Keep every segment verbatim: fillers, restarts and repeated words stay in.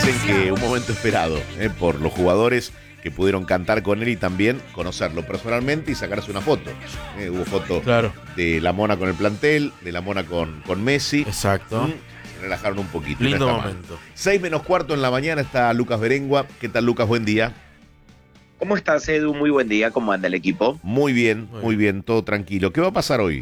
dicen que un momento esperado eh, por los jugadores que pudieron cantar con él y también conocerlo personalmente y sacarse una foto. Eh, hubo foto claro. de la Mona con el plantel, de la Mona con, con Messi. Exacto. Mm, se relajaron un poquito. Lindo no momento. Mal. Seis menos cuarto en la mañana está Lucas Berengua. ¿Qué tal, Lucas? Buen día. ¿Cómo estás, Edu? Muy buen día. ¿Cómo anda el equipo? Muy bien, muy muy bien, bien, todo tranquilo. ¿Qué va a pasar hoy?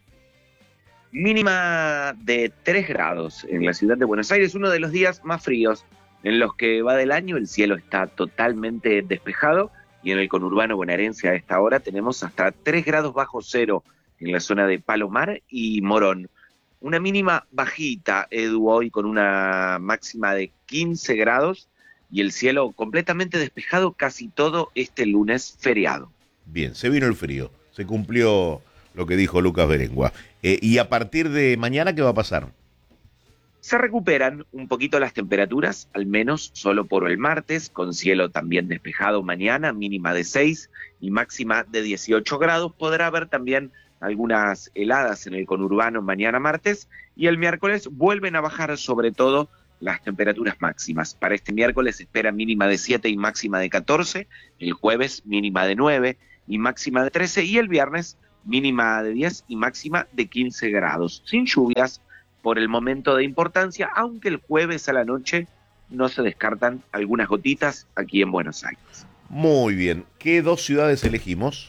Mínima de tres grados en la ciudad de Buenos Aires, uno de los días más fríos en los que va del año. El cielo está totalmente despejado y en el conurbano bonaerense a esta hora tenemos hasta tres grados bajo cero en la zona de Palomar y Morón. Una mínima bajita, Edu, hoy con una máxima de quince grados y el cielo completamente despejado casi todo este lunes feriado. Bien, se vino el frío, se cumplió lo que dijo Lucas Berengua. Eh, y a partir de mañana, ¿qué va a pasar? Se recuperan un poquito las temperaturas, al menos solo por el martes, con cielo también despejado mañana, mínima de seis y máxima de dieciocho grados. Podrá haber también algunas heladas en el conurbano mañana martes, y el miércoles vuelven a bajar sobre todo las temperaturas máximas. Para este miércoles se espera mínima de siete y máxima de catorce, el jueves mínima de nueve y máxima de trece, y el viernes mínima de diez y máxima de quince grados, sin lluvias por el momento de importancia, aunque el jueves a la noche no se descartan algunas gotitas aquí en Buenos Aires. Muy bien, ¿qué dos ciudades elegimos?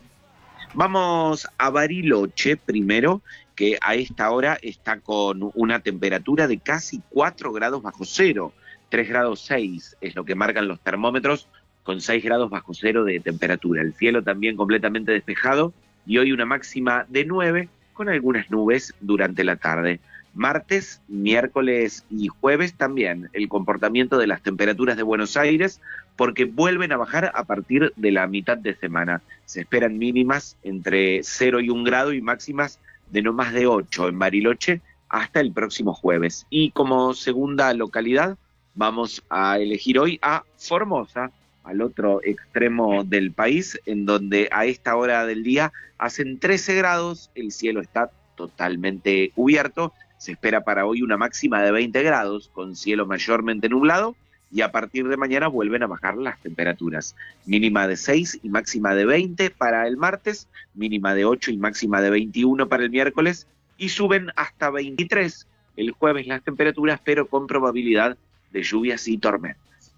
Vamos a Bariloche primero, que a esta hora está con una temperatura de casi cuatro grados bajo cero, tres grados seis es lo que marcan los termómetros, con seis grados bajo cero de temperatura. El cielo también completamente despejado, y hoy una máxima de nueve con algunas nubes durante la tarde. Martes, miércoles y jueves también el comportamiento de las temperaturas de Buenos Aires, porque vuelven a bajar a partir de la mitad de semana. Se esperan mínimas entre cero y un grado y máximas de no más de ocho en Bariloche hasta el próximo jueves. Y como segunda localidad vamos a elegir hoy a Formosa, al otro extremo del país, en donde a esta hora del día hacen trece grados, el cielo está totalmente cubierto, se espera para hoy una máxima de veinte grados, con cielo mayormente nublado, y a partir de mañana vuelven a bajar las temperaturas. Mínima de seis y máxima de veinte para el martes, mínima de ocho y máxima de veintiuno para el miércoles, y suben hasta veintitrés el jueves las temperaturas, pero con probabilidad de lluvias y tormentas.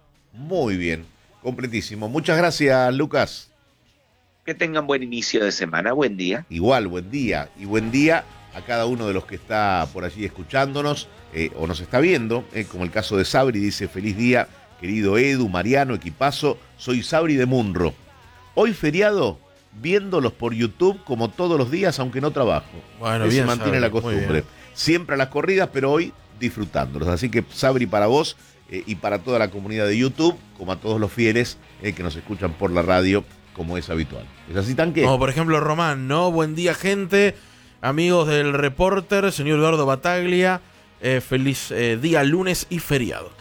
Muy bien, completísimo. Muchas gracias, Lucas. Que tengan buen inicio de semana, buen día. Igual, buen día. Y buen día a cada uno de los que está por allí escuchándonos eh, o nos está viendo, eh, como el caso de Sabri, dice: feliz día, querido Edu, Mariano, equipazo, soy Sabri de Munro. Hoy feriado, viéndolos por YouTube como todos los días, aunque no trabajo. Bueno, Eso bien, mantiene Sabri, la costumbre. Siempre a las corridas, pero hoy disfrutándolos. Así que, Sabri, para vos eh, y para toda la comunidad de YouTube, como a todos los fieles eh, que nos escuchan por la radio, como es habitual. ¿Es así, Tanque? Como por ejemplo Román, ¿no? Buen día, gente. Amigos del Reporter, señor Eduardo Bataglia, eh, feliz eh, día lunes y feriado.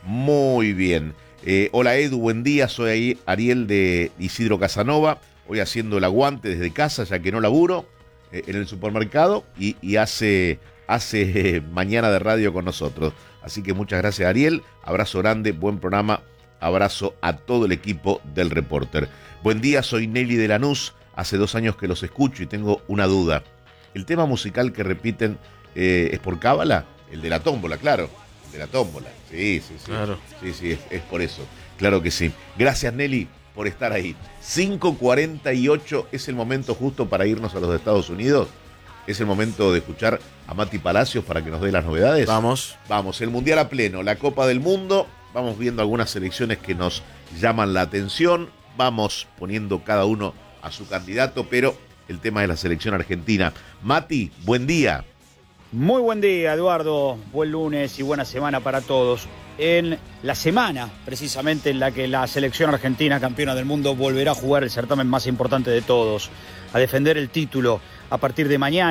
Muy bien. Eh, hola Edu, buen día, soy Ariel de Isidro Casanova, hoy haciendo el aguante desde casa, ya que no laburo eh, en el supermercado, y, y hace, hace eh, mañana de radio con nosotros. Así que muchas gracias, Ariel, abrazo grande, buen programa, abrazo a todo el equipo del Reporter. Buen día, soy Nelly de Lanús, hace dos años que los escucho y tengo una duda. ¿El tema musical que repiten eh, es por cábala? El de la tómbola, claro. El de la tómbola. Sí, sí, sí. Claro. Sí, sí, es, es por eso. Claro que sí. Gracias, Nelly, por estar ahí. cinco cuarenta y ocho es el momento justo para irnos a los Estados Unidos. Es el momento de escuchar a Mati Palacios para que nos dé las novedades. Vamos. Vamos, el Mundial a pleno, la Copa del Mundo. Vamos viendo algunas selecciones que nos llaman la atención. Vamos poniendo cada uno a su candidato, pero el tema de la selección argentina. Mati, buen día. Muy buen día, Eduardo. Buen lunes y buena semana para todos. En la semana, precisamente, en la que la selección argentina, campeona del mundo, volverá a jugar el certamen más importante de todos, a defender el título a partir de mañana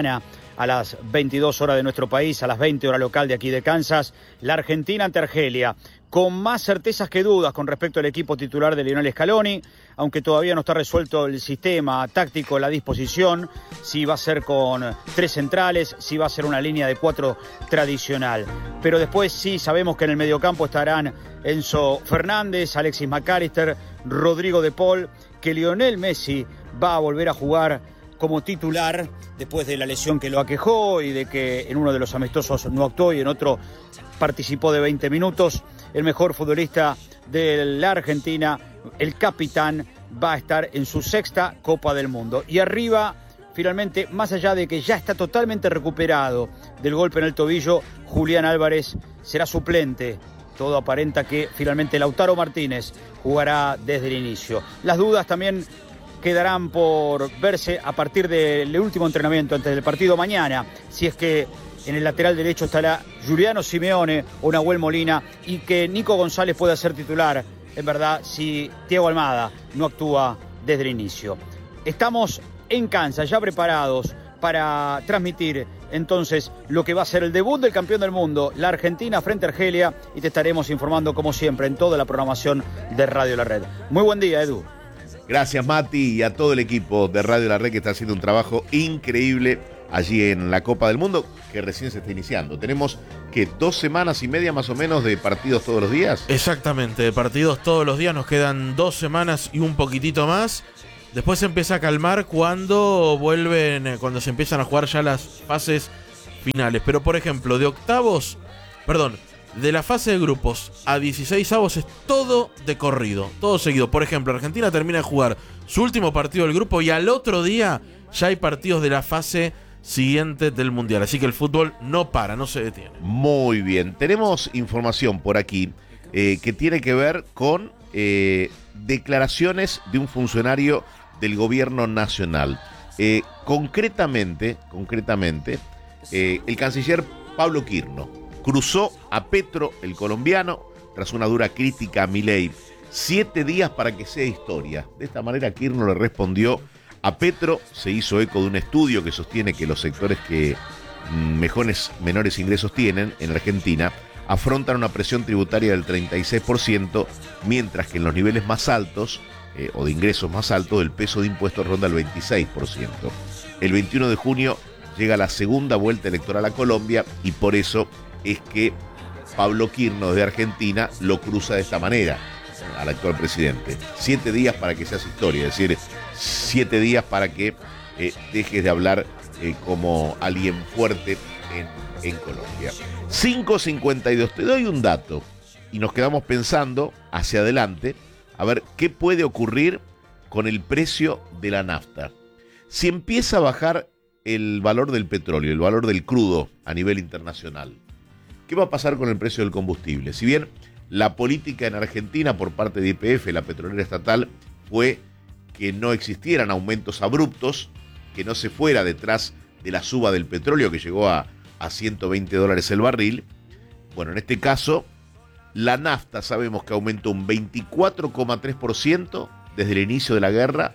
a las veintidós horas de nuestro país, a las veinte hora local de aquí de Kansas, la Argentina ante Argelia, con más certezas que dudas con respecto al equipo titular de Lionel Scaloni, aunque todavía no está resuelto el sistema táctico, la disposición, si va a ser con tres centrales, si va a ser una línea de cuatro tradicional. Pero después sí sabemos que en el mediocampo estarán Enzo Fernández, Alexis McAllister, Rodrigo de Paul, que Lionel Messi va a volver a jugar como titular después de la lesión que lo aquejó y de que en uno de los amistosos no actuó y en otro participó de veinte minutos. El mejor futbolista de la Argentina, el capitán, va a estar en su sexta Copa del Mundo. Y arriba, finalmente, más allá de que ya está totalmente recuperado del golpe en el tobillo, Julián Álvarez será suplente. Todo aparenta que finalmente Lautaro Martínez jugará desde el inicio. Las dudas también quedarán por verse a partir del último entrenamiento antes del partido mañana, si es que en el lateral derecho estará Giuliano Simeone o Nahuel Molina y que Nico González pueda ser titular, en verdad, si Thiago Almada no actúa desde el inicio. Estamos en Kansas, ya preparados para transmitir entonces lo que va a ser el debut del campeón del mundo, la Argentina frente a Argelia, y te estaremos informando como siempre en toda la programación de Radio La Red. Muy buen día, Edu. Gracias, Mati, y a todo el equipo de Radio La Red que está haciendo un trabajo increíble allí en la Copa del Mundo, que recién se está iniciando. Tenemos, que dos semanas y media más o menos de partidos todos los días. Exactamente, de partidos todos los días. Nos quedan dos semanas y un poquitito más. Después se empieza a calmar cuando vuelven, cuando se empiezan a jugar ya las fases finales. Pero, por ejemplo, de octavos, perdón, de la fase de grupos a dieciséis avos es todo de corrido, todo seguido. Por ejemplo, Argentina termina de jugar su último partido del grupo y al otro día ya hay partidos de la fase siguiente del Mundial. Así que el fútbol no para, no se detiene. Muy bien, tenemos información por aquí eh, que tiene que ver con eh, declaraciones de un funcionario del gobierno nacional. Eh, concretamente, concretamente, eh, el canciller Pablo Quirno cruzó a Petro, el colombiano, tras una dura crítica a Milei. Siete días para que sea historia. De esta manera Quirno le respondió a Petro. Se hizo eco de un estudio que sostiene que los sectores que mejores, menores ingresos tienen en Argentina afrontan una presión tributaria del treinta y seis por ciento, mientras que en los niveles más altos, eh, o de ingresos más altos, el peso de impuestos ronda el veintiséis por ciento. El veintiuno de junio llega la segunda vuelta electoral a Colombia y por eso es que Pablo Quirno de Argentina lo cruza de esta manera al actual presidente. Siete días para que seas historia, es decir, siete días para que eh, dejes de hablar eh, como alguien fuerte en, en Colombia. cinco cincuenta y dos, te doy un dato y nos quedamos pensando hacia adelante a ver qué puede ocurrir con el precio de la nafta. Si empieza a bajar el valor del petróleo, el valor del crudo a nivel internacional, ¿qué va a pasar con el precio del combustible? Si bien la política en Argentina por parte de Y P F, la petrolera estatal, fue que no existieran aumentos abruptos, que no se fuera detrás de la suba del petróleo que llegó a, a ciento veinte dólares el barril. Bueno, en este caso, la nafta sabemos que aumentó un veinticuatro coma tres por ciento desde el inicio de la guerra.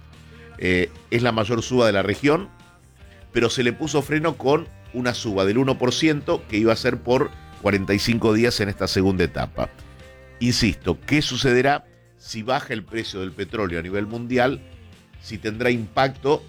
Eh, es la mayor suba de la región, pero se le puso freno con una suba del uno por ciento que iba a ser por cuarenta y cinco días en esta segunda etapa. Insisto, ¿qué sucederá si baja el precio del petróleo a nivel mundial? Si tendrá impacto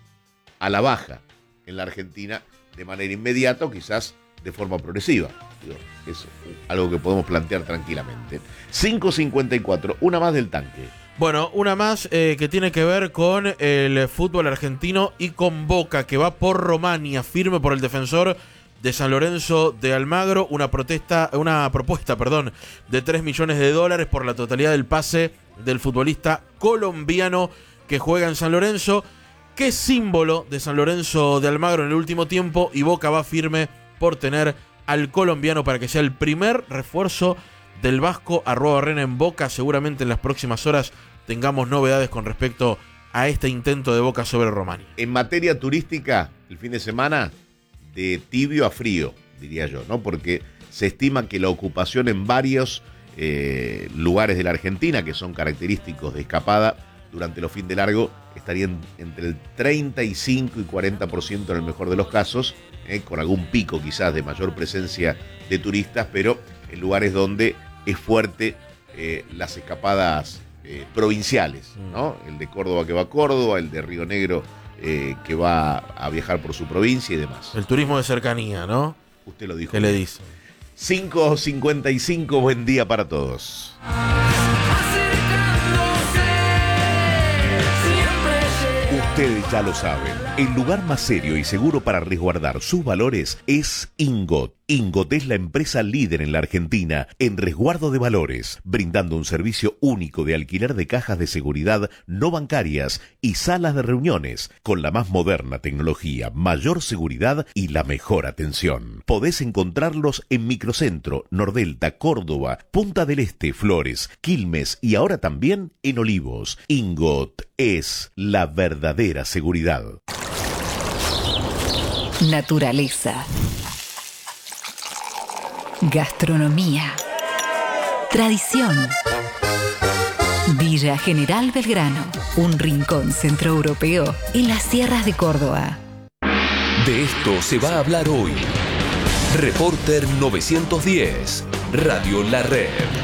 a la baja en la Argentina de manera inmediata o quizás de forma progresiva. Es algo que podemos plantear tranquilamente. cinco cincuenta y cuatro, una más del tanque. Bueno, una más eh, que tiene que ver con el fútbol argentino y con Boca, que va por Romania, firme por el defensor de San Lorenzo de Almagro, una protesta, una propuesta, perdón, de tres millones de dólares por la totalidad del pase del futbolista colombiano que juega en San Lorenzo, que es símbolo de San Lorenzo de Almagro en el último tiempo, y Boca va firme por tener al colombiano para que sea el primer refuerzo del Vasco Arruabarrena en Boca. Seguramente en las próximas horas tengamos novedades con respecto a este intento de Boca sobre Romania. En materia turística, el fin de semana de tibio a frío, diría yo, ¿no? Porque se estima que la ocupación en varios eh, lugares de la Argentina, que son característicos de escapada, durante los fin de largo estarían entre el treinta y cinco y cuarenta por ciento en el mejor de los casos, eh, con algún pico quizás de mayor presencia de turistas, pero en lugares donde es fuerte eh, las escapadas eh, provinciales, ¿no? El de Córdoba que va a Córdoba, el de Río Negro eh, que va a viajar por su provincia y demás. El turismo de cercanía, ¿no? Usted lo dijo. ¿Qué le dice? cinco cincuenta y cinco, buen día para todos. Ustedes ya lo saben, el lugar más serio y seguro para resguardar sus valores es Ingot. Ingot es la empresa líder en la Argentina en resguardo de valores, brindando un servicio único de alquiler de cajas de seguridad no bancarias y salas de reuniones, con la más moderna tecnología, mayor seguridad y la mejor atención. Podés encontrarlos en Microcentro, Nordelta, Córdoba, Punta del Este, Flores, Quilmes y ahora también en Olivos. Ingot es la verdadera seguridad. Naturaleza. Gastronomía. Tradición. Villa General Belgrano, un rincón centroeuropeo en las sierras de Córdoba. De esto se va a hablar hoy. Reporter novecientos diez, Radio La Red.